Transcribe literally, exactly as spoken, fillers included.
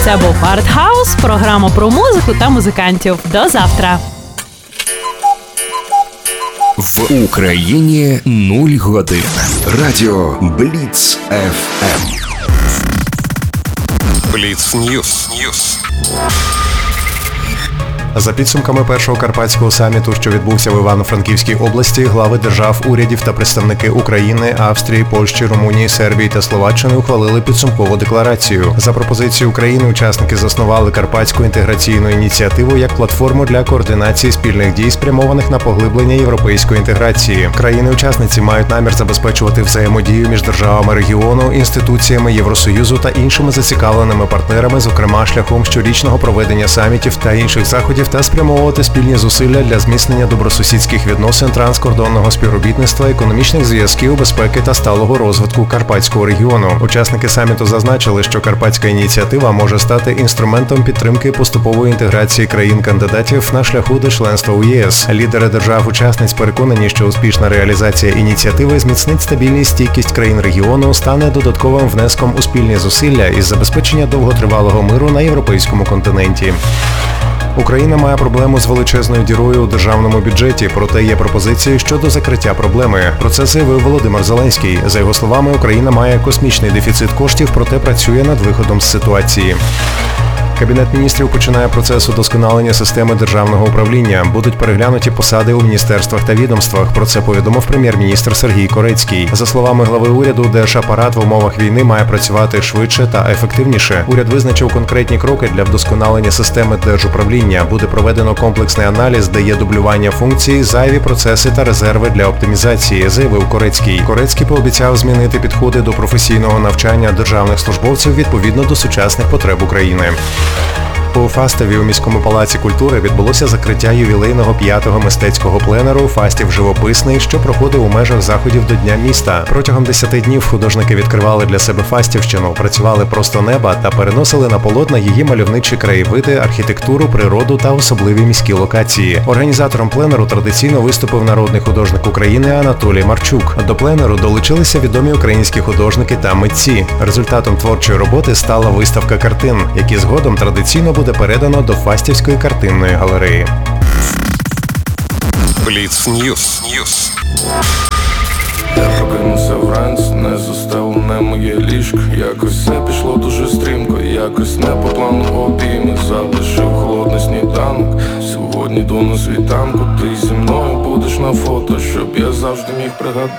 Це був Артхаус, програма про музику та музикантів. До завтра. В Україні нуль годин. Радіо Бліц еф ем. Бліц Ньюс. За підсумками першого карпатського саміту, що відбувся в Івано-Франківській області, глави держав, урядів та представники України, Австрії, Польщі, Румунії, Сербії та Словаччини ухвалили підсумкову декларацію. За пропозицією України учасники заснували Карпатську інтеграційну ініціативу як платформу для координації спільних дій, спрямованих на поглиблення європейської інтеграції. Країни-учасниці мають намір забезпечувати взаємодію між державами регіону, інституціями Євросоюзу та іншими зацікавленими партнерами, зокрема шляхом щорічного проведення самітів та інших заходів, та спрямовувати спільні зусилля для зміцнення добросусідських відносин, транскордонного співробітництва, економічних зв'язків, безпеки та сталого розвитку Карпатського регіону. Учасники саміту зазначили, що Карпатська ініціатива може стати інструментом підтримки поступової інтеграції країн-кандидатів на шляху до членства у ЄС. Лідери держав-учасниць переконані, що успішна реалізація ініціативи зміцнить стабільність, стійкість країн регіону, стане додатковим внеском у спільні зусилля із забезпечення довготривалого миру на європейському континенті. Україна має проблему з величезною дірою у державному бюджеті, проте є пропозиції щодо закриття проблеми. Про це заявив Володимир Зеленський. За його словами, Україна має космічний дефіцит коштів, проте працює над виходом з ситуації. Кабінет міністрів починає процес удосконалення системи державного управління. Будуть переглянуті посади у міністерствах та відомствах. Про це повідомив прем'єр-міністр Сергій Корецький. За словами глави уряду, держапарат в умовах війни має працювати швидше та ефективніше. Уряд визначив конкретні кроки для вдосконалення системи держуправління. Буде проведено комплексний аналіз, де є дублювання функцій, зайві процеси та резерви для оптимізації, заявив Корецький. Корецький пообіцяв змінити підходи до професійного навчання державних службовців відповідно до сучасних потреб України. У Фастові у міському палаці культури відбулося закриття ювілейного п'ятого мистецького пленеру «Фастів живописний», що проходив у межах заходів до Дня міста. Протягом десяти днів художники відкривали для себе Фастівщину, працювали просто неба та переносили на полотна її мальовничі краєвиди, архітектуру, природу та особливі міські локації. Організатором пленеру традиційно виступив народний художник України Анатолій Марчук. До пленеру долучилися відомі українські художники та митці. Результатом творчої роботи стала виставка картин, які згодом традиційно буде передано до Фастівської картинної галереї. Бліц Ньюс. Я прокинувся вранці, не застелене моє ліжко. Якось все пішло дуже стрімко, якось не по плану обійми. Залишив холодний сніданок, сьогодні йду на світанку. Ти зі мною будеш на фото, щоб я завжди міг пригадати.